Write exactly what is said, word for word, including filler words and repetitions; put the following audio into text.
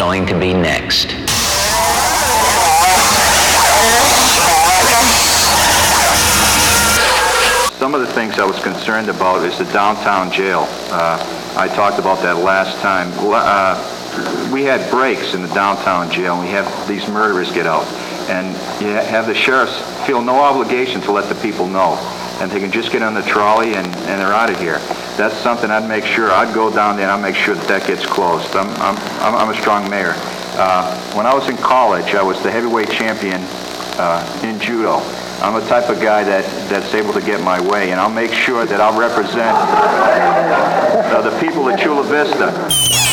going to be next. Some of the things I was concerned about is the downtown jail. Uh, I talked about that last time. Uh, we had breaks in the downtown jail, and we have these murderers get out. And you have the sheriffs feel no obligation to let the people know. And they can just get on the trolley and, and they're out of here. That's something I'd make sure. I'd go down there and I'd make sure that that gets closed. I'm, I'm, I'm a strong mayor. Uh, when I was in college, I was the heavyweight champion uh, in judo. I'm the type of guy that, that's able to get my way, and I'll make sure that I'll represent uh, the people of Chula Vista.